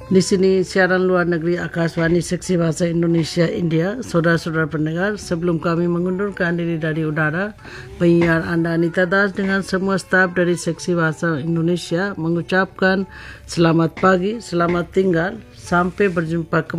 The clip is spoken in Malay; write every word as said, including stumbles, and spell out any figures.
Di sini siaran luar negeri Akashvani Seksi Bahasa Indonesia India. Saudara-saudara pendengar, sebelum kami mengundurkan diri dari udara, penyiar anda Anita Das dengan semua staf dari Seksi Bahasa Indonesia mengucapkan selamat pagi, selamat tinggal, sampai berjumpa kembali.